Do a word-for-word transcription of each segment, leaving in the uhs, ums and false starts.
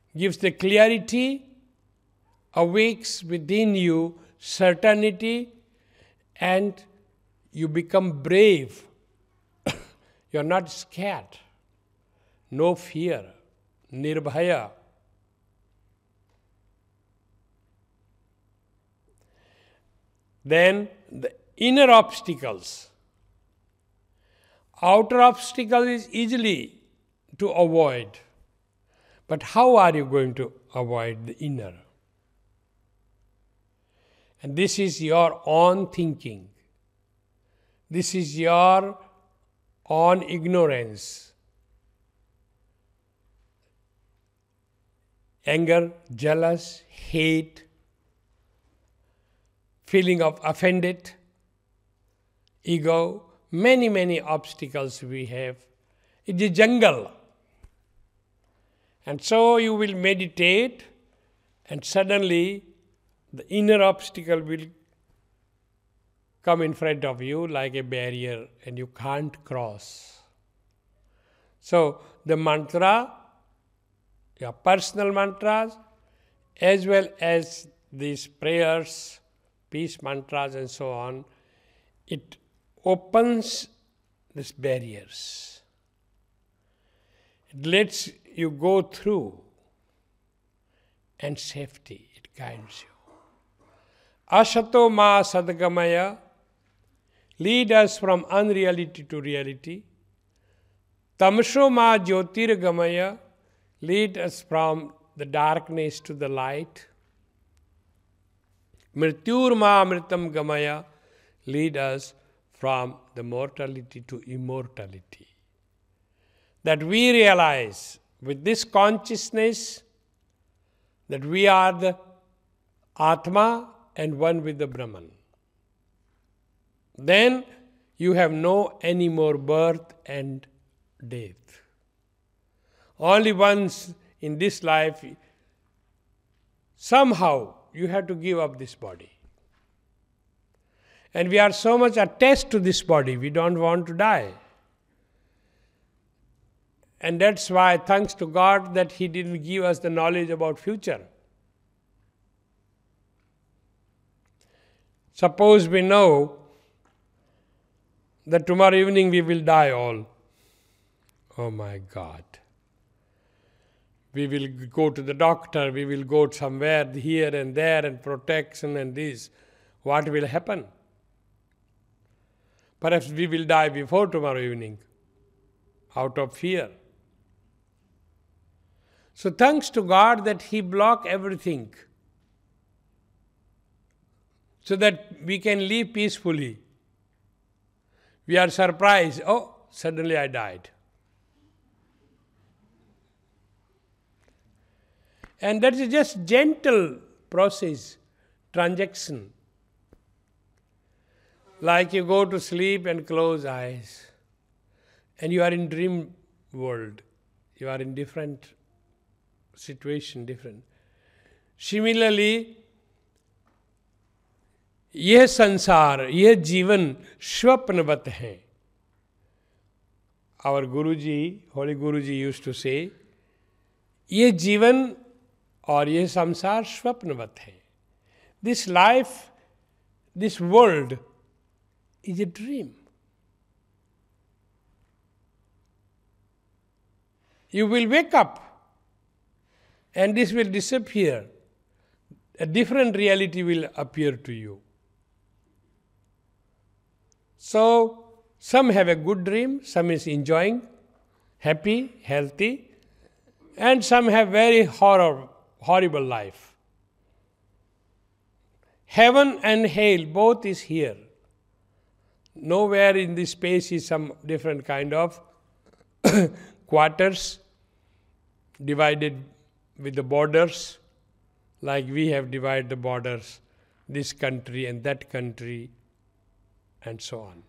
gives the clarity, awakes within you certainty, and you become brave. You are not scared. No fear. Nirbhaya. Then the inner obstacles. Outer obstacle is easily to avoid. But how are you going to avoid the inner? And this is your own thinking. This is your own ignorance. Anger, jealous, hate, feeling of offended, ego, many, many obstacles we have. It's a jungle. And so you will meditate, and suddenly the inner obstacle will come in front of you like a barrier, and you can't cross. So the mantra, your personal mantras, as well as these prayers, peace mantras and so on, it opens these barriers. It lets you go through, and safety, it guides you. Asato ma sadgamaya, lead us from unreality to reality. Tamso ma jyotirgamaya, lead us from the darkness to the light. Mrityur ma amritam gamaya, lead us from the mortality to immortality. That we realize with this consciousness that we are the Atma and one with the Brahman. Then you have no any more birth and death. Only once in this life, somehow you have to give up this body. And we are so much attached to this body, we don't want to die. And that's why, thanks to God, that He didn't give us the knowledge about future. Suppose we know that tomorrow evening we will die all. Oh my God. We will go to the doctor, we will go somewhere here and there and protection and this. What will happen? Perhaps we will die before tomorrow evening, out of fear. So thanks to God that He blocked everything so that we can live peacefully. We are surprised, oh, suddenly I died. And that is just gentle process, transaction. Like you go to sleep and close eyes, and you are in dream world. You are in different situation, different. Similarly, यह संसार, यह जीवन स्वप्नवत है. Our Guruji, Holy Guruji used to say, यह जीवन और यह संसार स्वप्नवत है. This life, this world is a dream. You will wake up and this will disappear. A different reality will appear to you. So, some have a good dream, some is enjoying, happy, healthy, and some have very horror, horrible life. Heaven and hell, both is here. Nowhere in this space is some different kind of quarters divided with the borders, like we have divided the borders, this country and that country, and so on.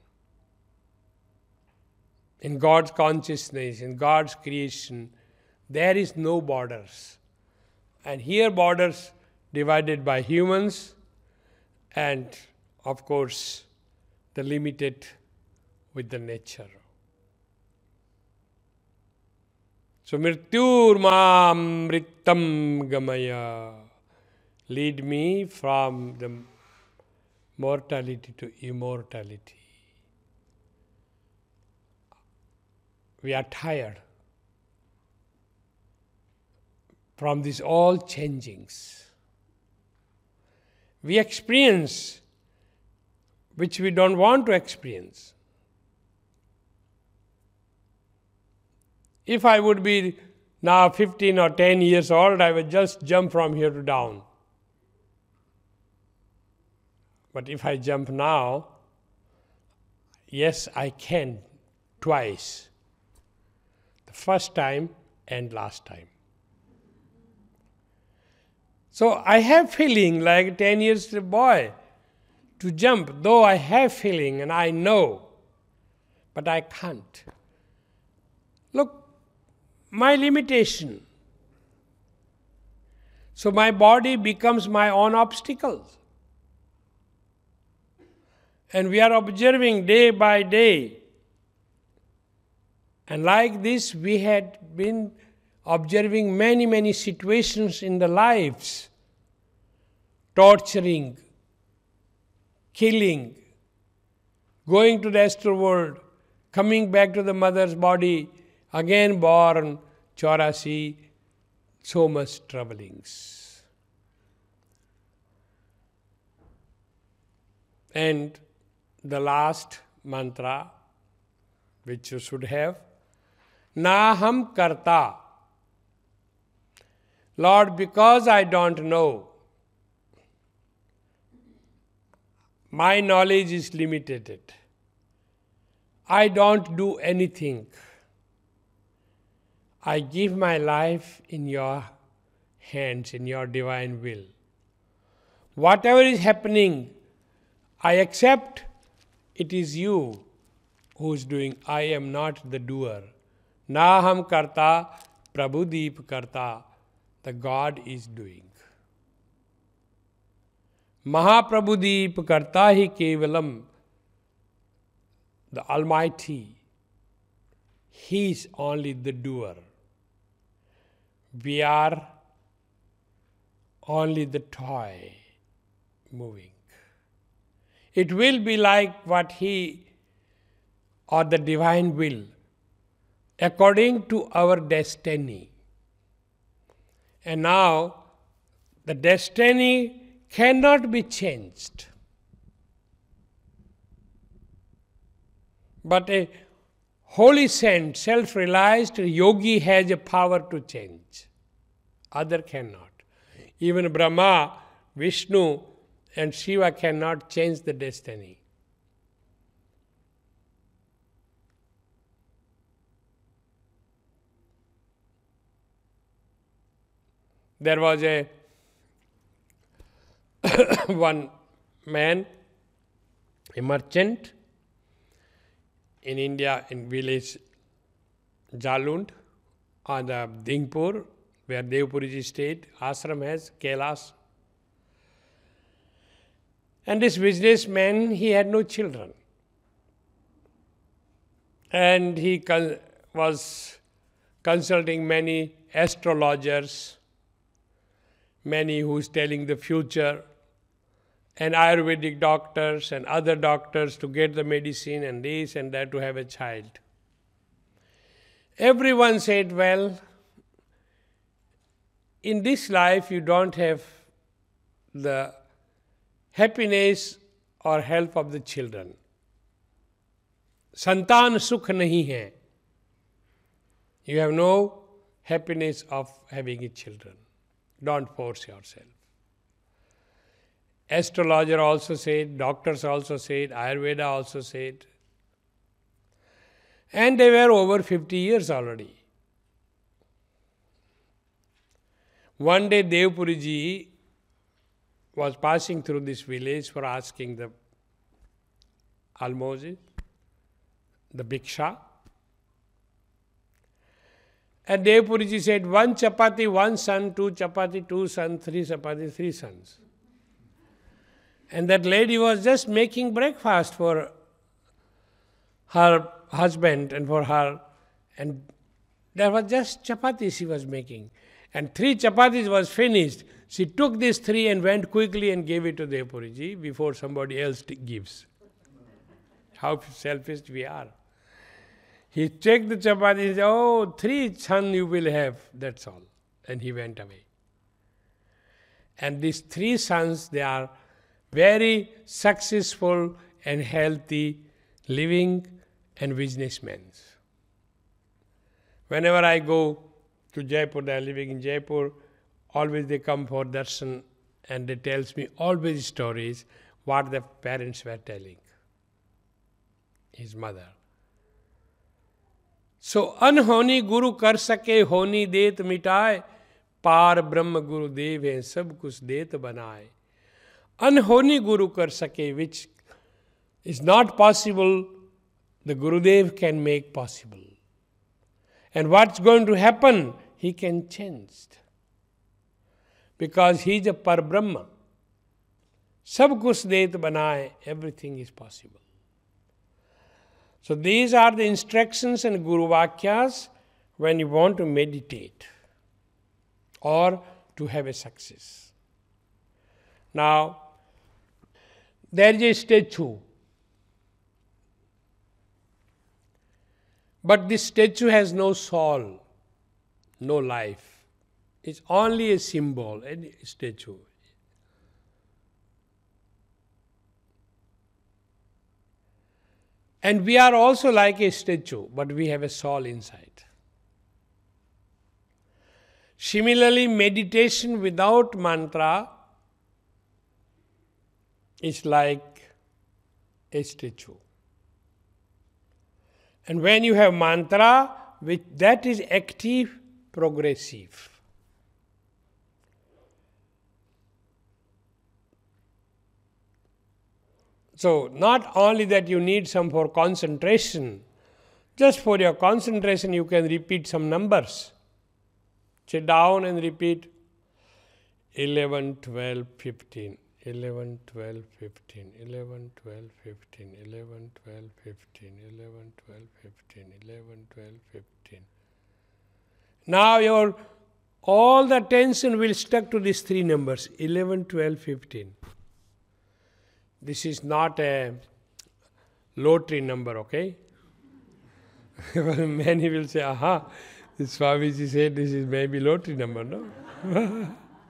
In God's consciousness, in God's creation, there is no borders. And here borders divided by humans and, of course, the limited with the nature. So mrityurmamritam gamaya. Lead me from the mortality to immortality. We are tired from these all changings. We experience which we don't want to experience. If I would be now fifteen or ten years old, I would just jump from here to down. But if I jump now, yes, I can twice. The first time and last time. So I have feeling like ten years boy to jump, though I have feeling and I know, but I can't. Look, my limitation. So my body becomes my own obstacles. And we are observing day by day. And like this, we had been observing many, many situations in the lives. Torturing, killing, going to the astral world, coming back to the mother's body, again born, chaurasi, so much troublings. And the last mantra, which you should have, Naham karta. Lord, because I don't know, my knowledge is limited. I don't do anything. I give my life in your hands, in your divine will. Whatever is happening, I accept it is you who is doing. I am not the doer. Naham karta, Prabhudeep karta. The God is doing. Mahaprabhudeep karta hi kevalam. The Almighty, He is only the doer. We are only the toy moving. It will be like what He or the divine will, according to our destiny. And now, the destiny cannot be changed. But a holy saint, self-realized yogi has a power to change. Other cannot. Even Brahma, Vishnu, and Shiva cannot change the destiny. There was a one man, a merchant in India, in village Jalund, on the Dingpur, where Devpuriji stayed. Ashram has Kailas. And this businessman, he had no children. And he con- was consulting many astrologers, many who's telling the future, and Ayurvedic doctors and other doctors to get the medicine and this and that to have a child. Everyone said, well, in this life you don't have the happiness or help of the children. Santan sukh nahi hai. You have no happiness of having a children. Don't force yourself. Astrologer also said, doctors also said, Ayurveda also said. And they were over fifty years already. One day Devpuriji was passing through this village for asking the almoses, the bhiksha. And Devpuriji said, one chapati, one son, two chapati, two sons, three chapati, three sons. And that lady was just making breakfast for her husband and for her. And There was just chapati she was making. And three chapatis was finished. She took these three and went quickly and gave it to Devapuriji before somebody else t- gives. How selfish we are. He checked the chapati and said, oh, three son you will have, that's all. And he went away. And these three sons, they are very successful and healthy, living and businessmen. Whenever I go to Jaipur, they are living in Jaipur, always they come for darshan and they tells me always stories what the parents were telling. His mother. So, अनहोनी गुरु कर सके होनी देत मिटाए, पार ब्रह्म गुरु देव है सब कुछ देत बनाए. Unholy Guru kar sake, which is not possible, the Gurudev can make possible. And what's going to happen, he can change. Because he is a Par Brahma. Sab kuch det banaye, everything is possible. So these are the instructions and Guru Vakyas when you want to meditate or to have a success. Now, there is a statue. But this statue has no soul, no life. It's only a symbol, a statue. And we are also like a statue, but we have a soul inside. Similarly, meditation without mantra is like a statue. And when you have mantra, which that is active, progressive. So, not only that you need some for concentration, just for your concentration you can repeat some numbers. Sit down and repeat eleven, twelve, fifteen. eleven, twelve, fifteen, eleven, twelve, fifteen, eleven, twelve, fifteen, eleven, twelve, fifteen, eleven, twelve, fifteen. Now your all the attention will stuck to these three numbers, eleven, twelve, fifteen. This is not a lottery number, okay? Many will say, aha, this Swamiji said this is maybe lottery number, no?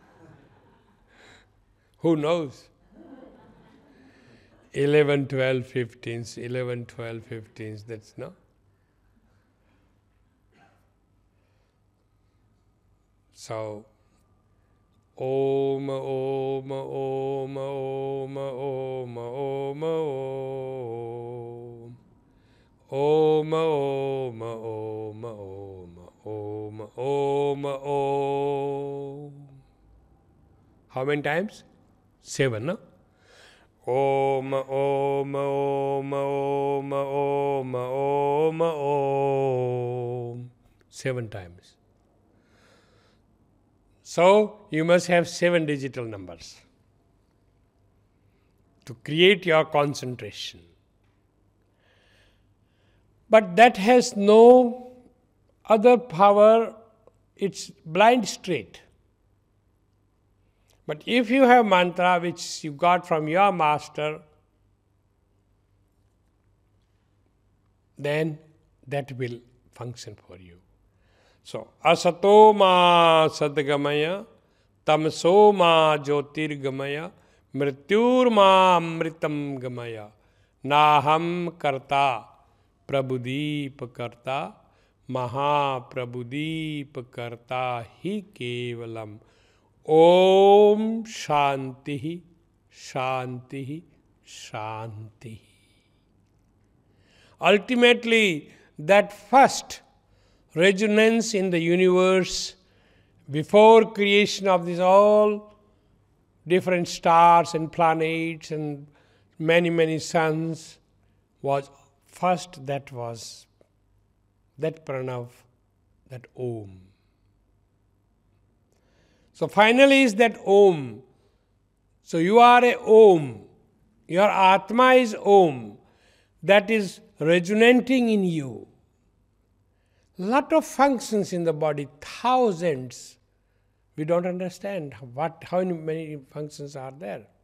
Who knows? eleven, twelve, fifteen, eleven, twelve, fifteen, that's no. So, Om, Om, Om, Om, Om, Om, Om. Om, Om, Om, Om, Om, Om, Om. How many times? Seven, no? Om, Om, Om, Om, Om, Om, Om. Seven times. So, you must have seven digital numbers to create your concentration. But that has no other power, it's blind straight. But if you have mantra which you got from your master, then that will function for you. So, asato ma sadgamaya, tamso ma jyotirgamaya, mrityur ma amritam gamaya, naham karta, prabhudeep karta, maha prabhudeep karta hi kevalam. Om Shanti, Shanti, Shanti. Ultimately, that first resonance in the universe before creation of these all different stars and planets and many, many suns was first that was that pranav, that Om. So finally is that Om. So you are a Om. Your Atma is Om. That is resonating in you. Lot of functions in the body, thousands. We don't understand what, how many functions are there.